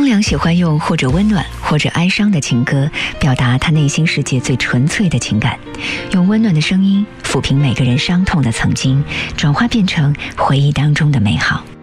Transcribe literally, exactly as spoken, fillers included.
张良喜欢用或者温暖或者哀伤的情歌表达他内心世界最纯粹的情感，用温暖的声音抚平每个人伤痛的曾经，转化变成回忆当中的美好。